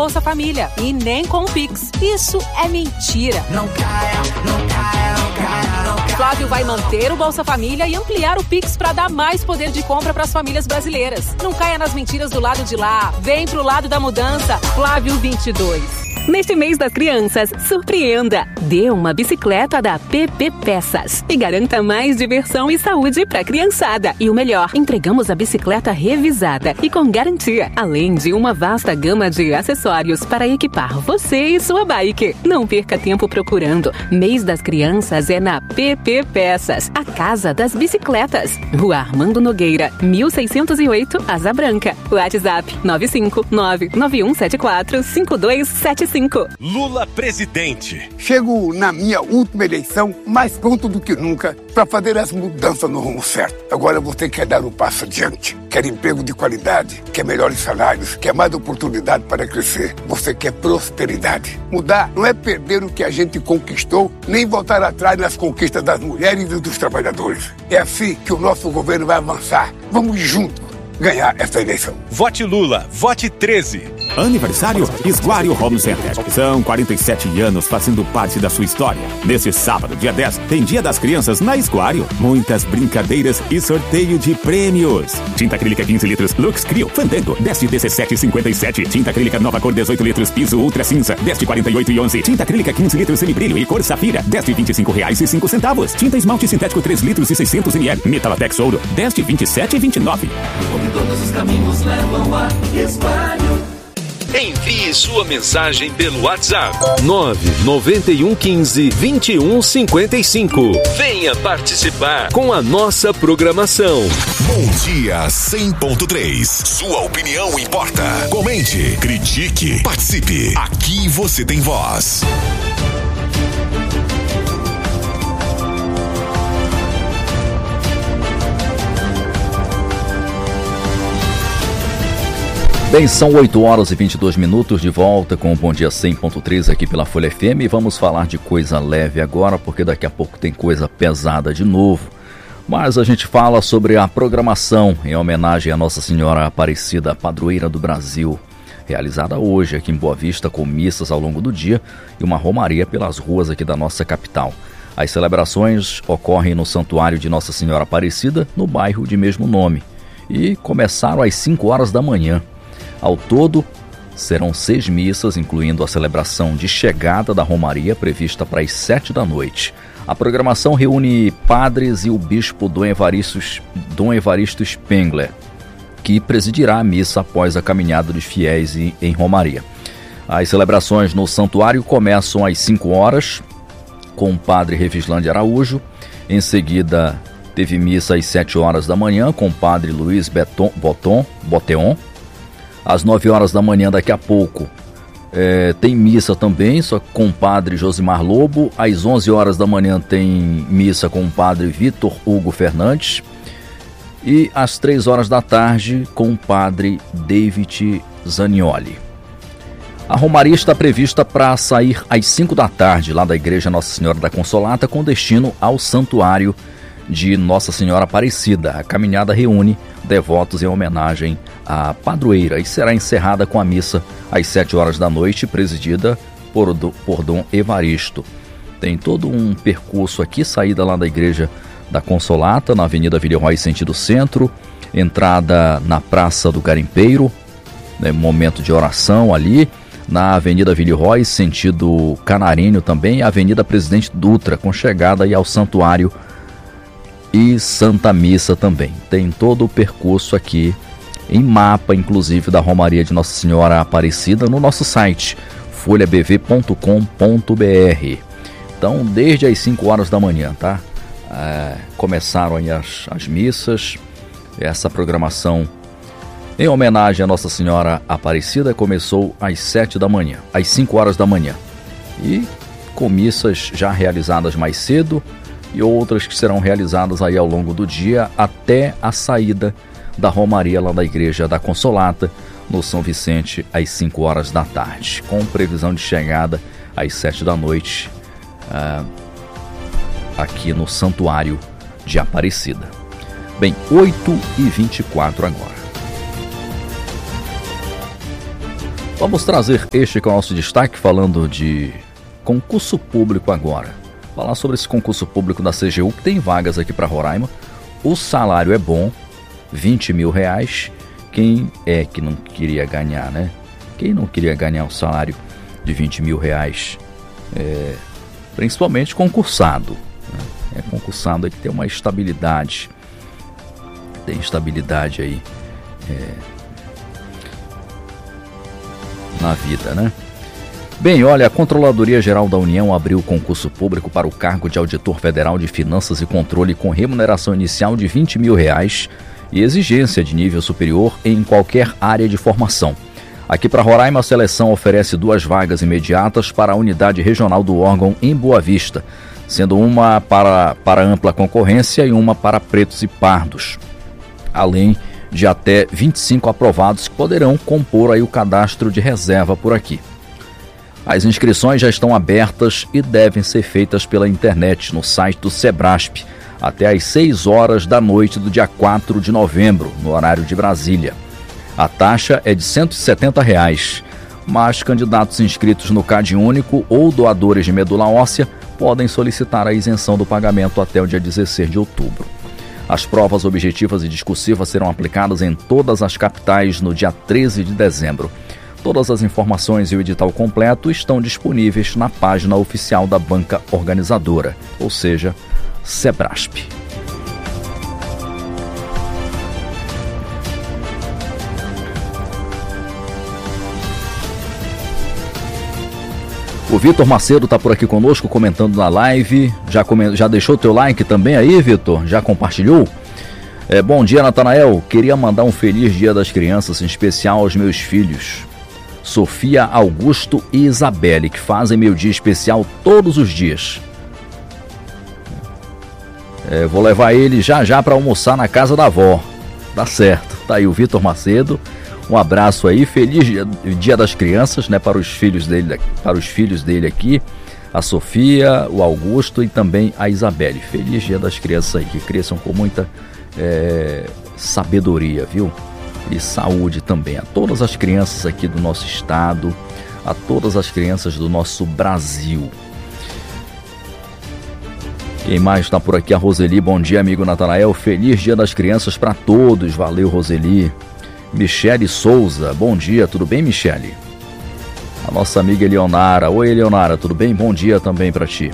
Bolsa Família e nem com o Pix. Isso é mentira. Não caia, não caia, não caia, não caia. Flávio vai manter o Bolsa Família e ampliar o Pix para dar mais poder de compra para as famílias brasileiras. Não caia nas mentiras do lado de lá. Vem pro lado da mudança. Flávio 22. Neste mês das crianças, surpreenda! Dê uma bicicleta da PP Peças e garanta mais diversão e saúde para a criançada. E o melhor, entregamos a bicicleta revisada e com garantia, além de uma vasta gama de acessórios para equipar você e sua bike. Não perca tempo procurando. Mês das crianças é na PP Peças, a casa das bicicletas. Rua Armando Nogueira, 1608, Asa Branca. WhatsApp 95991745275. Lula presidente. Chego na minha última eleição mais pronto do que nunca para fazer as mudanças no rumo certo. Agora você quer dar um passo adiante, quer emprego de qualidade, quer melhores salários, quer mais oportunidade para crescer. Você quer prosperidade. Mudar não é perder o que a gente conquistou, nem voltar atrás nas conquistas das mulheres e dos trabalhadores. É assim que o nosso governo vai avançar. Vamos juntos ganhar essa eleição. Vote Lula, vote 13. Aniversário Esguário Home Center. São 47 anos fazendo parte da sua história. Neste sábado, dia 10, tem Dia das Crianças na Esguário. Muitas brincadeiras e sorteio de prêmios. Tinta acrílica 15 litros Lux Crio Fandango, 10 de 17,57. Tinta acrílica nova cor 18 litros piso ultra cinza, 10 de 48,11. Tinta acrílica 15 litros semibrilho e cor safira, 10 de R$25,05. Tinta esmalte sintético 3 litros e 600 ml. Metalatex ouro, 10 de R$27,29. Todos os caminhos levam a Esguário. Envie sua mensagem pelo WhatsApp 99115-2155. Venha participar com a nossa programação. Bom Dia 100.3. Sua opinião importa. Comente, critique, participe. Aqui você tem voz. Bem, são 8 horas e 22 minutos de volta com o Bom Dia 100.3 aqui pela Folha FM. E vamos falar de coisa leve agora, porque daqui a pouco tem coisa pesada de novo. Mas a gente fala sobre a programação em homenagem à Nossa Senhora Aparecida, padroeira do Brasil, realizada hoje aqui em Boa Vista, com missas ao longo do dia e uma romaria pelas ruas aqui da nossa capital. As celebrações ocorrem no Santuário de Nossa Senhora Aparecida, no bairro de mesmo nome, e começaram às 5 horas da manhã. Ao todo, serão 6 missas, incluindo a celebração de chegada da Romaria, prevista para as 7 da noite. A programação reúne padres e o bispo Dom Evaristo Spengler, que presidirá a missa após a caminhada dos fiéis em Romaria. As celebrações no santuário começam às 5 horas, com o padre Revislande Araújo. Em seguida, teve missa às 7 horas da manhã, com o padre Luiz Boteon. Às 9 horas da manhã, daqui a pouco, tem missa também, só com o padre Josimar Lobo. Às 11 horas da manhã tem missa com o padre Vitor Hugo Fernandes. E às 3 horas da tarde com o padre David Zanioli. A romaria está prevista para sair às 5 da tarde, lá da Igreja Nossa Senhora da Consolata, com destino ao Santuário de Nossa Senhora Aparecida. A caminhada reúne devotos em homenagem à padroeira e será encerrada com a missa às 7 horas da noite, presidida por Dom Evaristo. Tem todo um percurso aqui, saída lá da Igreja da Consolata, na Avenida Villeroy, sentido centro, entrada na Praça do Garimpeiro, momento de oração ali, na Avenida Villeroy, sentido Canarinho também, a Avenida Presidente Dutra, com chegada aí ao Santuário e Santa Missa também. Tem todo o percurso aqui em mapa, inclusive, da Romaria de Nossa Senhora Aparecida no nosso site, folhabv.com.br. Então, desde as 5 horas da manhã, tá? Começaram aí as missas. Essa programação em homenagem à Nossa Senhora Aparecida começou às 7 da manhã, às 5 horas da manhã. E com missas já realizadas mais cedo e outras que serão realizadas aí ao longo do dia até a saída da Romaria lá da Igreja da Consolata, no São Vicente, às 5 horas da tarde, com previsão de chegada às 7 da noite aqui no Santuário de Aparecida. Bem, 8h24 agora. Vamos trazer este que é o nosso destaque, falando de concurso público agora. Falar sobre esse concurso público da CGU, que tem vagas aqui para Roraima. O salário é bom, R$20 mil. Quem é que não queria ganhar, né? Quem não queria ganhar um salário de R$20 mil? Principalmente concursado, né? É concursado aí que tem uma estabilidade. Tem estabilidade aí na vida, né? Bem, olha, a Controladoria Geral da União abriu o concurso público para o cargo de Auditor Federal de Finanças e Controle com remuneração inicial de R$20 mil e exigência de nível superior em qualquer área de formação. Aqui para Roraima, a seleção oferece 2 vagas imediatas para a unidade regional do órgão em Boa Vista, sendo uma para ampla concorrência e uma para pretos e pardos, além de até 25 aprovados que poderão compor aí o cadastro de reserva por aqui. As inscrições já estão abertas e devem ser feitas pela internet no site do Sebrasp até às 6 horas da noite do dia 4 de novembro, no horário de Brasília. A taxa é de R$170, mas candidatos inscritos no CadÚnico ou doadores de medula óssea podem solicitar a isenção do pagamento até o dia 16 de outubro. As provas objetivas e discursivas serão aplicadas em todas as capitais no dia 13 de dezembro. Todas as informações e o edital completo estão disponíveis na página oficial da banca organizadora, ou seja, Sebrasp. O Vitor Macedo está por aqui conosco comentando na live. Já deixou o teu like também aí, Vitor? Já compartilhou? Bom dia, Natanael. Queria mandar um feliz Dia das Crianças, em especial aos meus filhos, Sofia, Augusto e Isabelle, que fazem meu dia especial todos os dias. Vou levar ele já para almoçar na casa da avó. Tá certo. Tá aí o Vitor Macedo. Um abraço aí, feliz Dia das Crianças, né, para os filhos dele aqui, a Sofia, o Augusto e também a Isabelle. Feliz Dia das Crianças aí, que cresçam com muita sabedoria, viu? E saúde também. A todas as crianças aqui do nosso estado, a todas as crianças do nosso Brasil. Quem mais está por aqui? A Roseli. Bom dia, amigo Natanael. Feliz Dia das Crianças para todos. Valeu, Roseli. Michele Souza, bom dia, tudo bem, Michele? A nossa amiga Eleonara. Oi, Eleonara, tudo bem? Bom dia também para ti.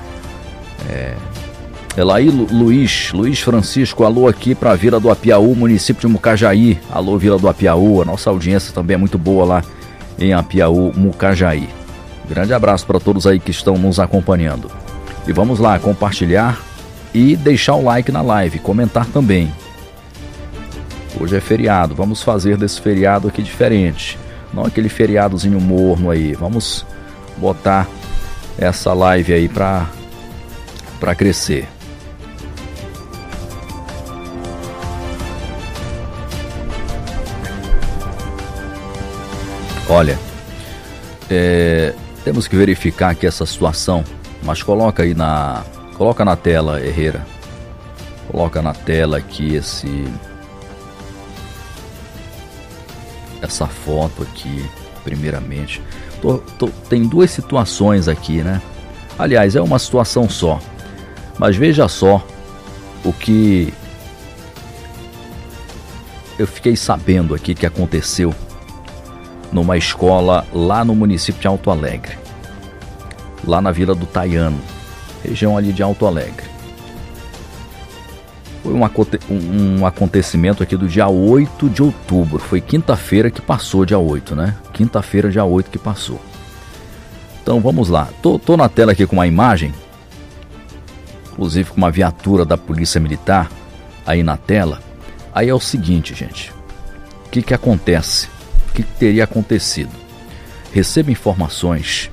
Elaí Luiz Francisco, alô aqui para a Vila do Apiaú, município de Mucajaí. Alô, Vila do Apiaú, a nossa audiência também é muito boa lá em Apiaú, Mucajaí. Grande abraço para todos aí que estão nos acompanhando. E vamos lá, compartilhar e deixar o like na live, comentar também. Hoje é feriado, vamos fazer desse feriado aqui diferente. Não aquele feriadozinho morno aí. Vamos botar essa live aí para crescer. Olha, temos que verificar aqui essa situação, mas coloca na tela, Herrera. Coloca na tela aqui essa foto aqui, primeiramente. Tem 2 situações aqui, né? Aliás, é uma situação só. Mas veja só o que eu fiquei sabendo aqui que aconteceu numa escola lá no município de Alto Alegre. Lá na Vila do Taiano, região ali de Alto Alegre. Foi um acontecimento aqui do dia 8 de outubro. Foi quinta-feira que passou, dia 8, né? Quinta-feira, dia 8 que passou. Então vamos lá. Tô na tela aqui com uma imagem, inclusive com uma viatura da Polícia Militar aí na tela. Aí é o seguinte, gente. O que acontece? O que teria acontecido? Recebi informações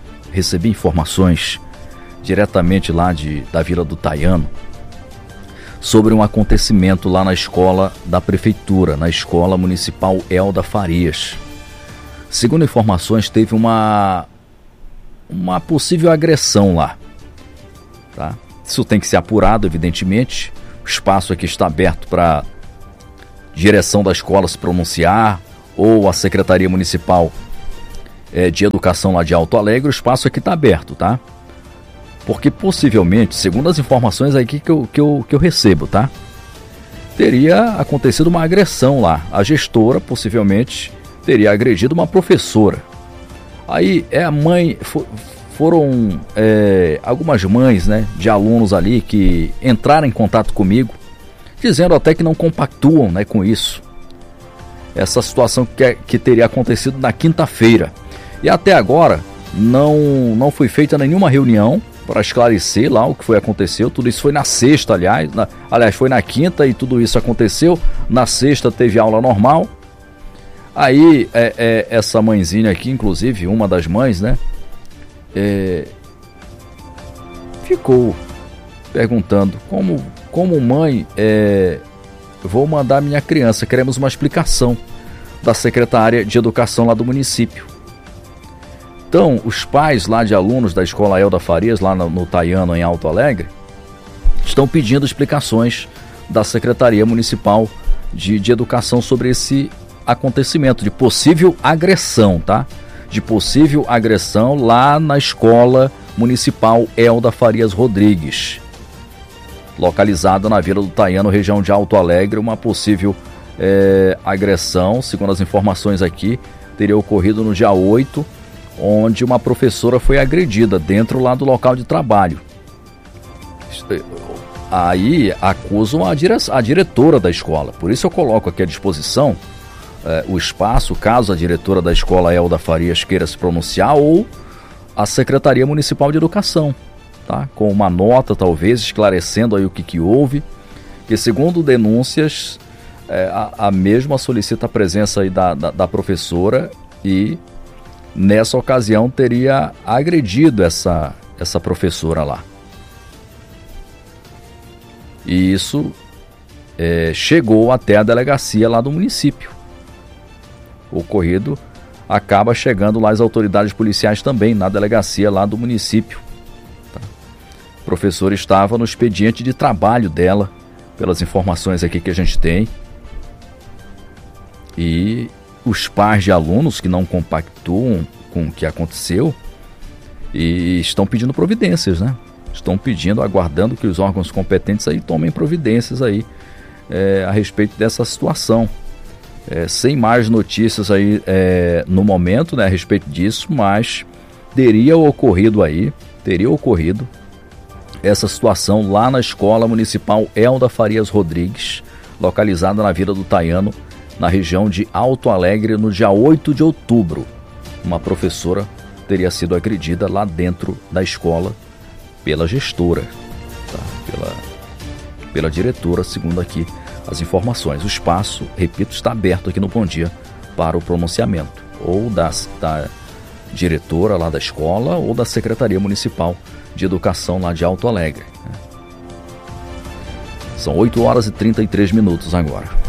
diretamente lá da Vila do Taiano sobre um acontecimento lá na escola da prefeitura, na escola municipal Elda Farias. Segundo informações, teve uma possível agressão lá, tá? Isso tem que ser apurado, evidentemente. O espaço aqui está aberto para direção da escola se pronunciar ou a Secretaria Municipal de Educação lá de Alto Alegre, o espaço aqui está aberto, tá? Porque possivelmente, segundo as informações aqui que eu recebo, tá? Teria acontecido uma agressão lá. A gestora possivelmente teria agredido uma professora. Aí a mãe, foram algumas mães, né, de alunos ali que entraram em contato comigo, dizendo até que não compactuam, né, com isso. Essa situação que teria acontecido na quinta-feira. E até agora não foi feita nenhuma reunião para esclarecer lá o que aconteceu. Tudo isso foi na sexta, aliás, foi na quinta e tudo isso aconteceu. Na sexta teve aula normal. Aí essa mãezinha aqui, inclusive, uma das mães, né, ficou perguntando, como mãe, vou mandar minha criança, queremos uma explicação da secretária de Educação lá do município. Então, os pais lá de alunos da Escola Elda Farias, lá no Taiano, em Alto Alegre, estão pedindo explicações da Secretaria Municipal de Educação sobre esse acontecimento de possível agressão, tá? De possível agressão lá na Escola Municipal Elda Farias Rodrigues, localizada na Vila do Taiano, região de Alto Alegre. Uma possível agressão, segundo as informações aqui, teria ocorrido no dia 8, onde uma professora foi agredida dentro lá do local de trabalho. Aí acusam a diretora da escola. Por isso eu coloco aqui à disposição o espaço, caso a diretora da Escola Elda Farias queira se pronunciar, ou a Secretaria Municipal de Educação, tá? Com uma nota, talvez, esclarecendo aí o que houve, que segundo denúncias, a mesma solicita a presença aí da professora e nessa ocasião teria agredido essa professora lá. E isso chegou até a delegacia lá do município. O ocorrido acaba chegando lá as autoridades policiais também, na delegacia lá do município. Tá? O professor estava no expediente de trabalho dela, pelas informações aqui que a gente tem. E os pais de alunos que não compactuam com o que aconteceu e estão pedindo providências, né? Estão pedindo, aguardando que os órgãos competentes aí tomem providências aí a respeito dessa situação. Sem mais notícias aí no momento, né, a respeito disso, mas teria ocorrido essa situação lá na Escola Municipal Elda Farias Rodrigues, localizada na Vila do Taiano, na região de Alto Alegre, no dia 8 de outubro. Uma professora teria sido agredida lá dentro da escola pela gestora, tá? pela diretora, segundo aqui as informações. O espaço, repito, está aberto aqui no Bom Dia para o pronunciamento, ou da diretora lá da escola, ou da Secretaria Municipal de Educação lá de Alto Alegre. São 8 horas e 33 minutos agora.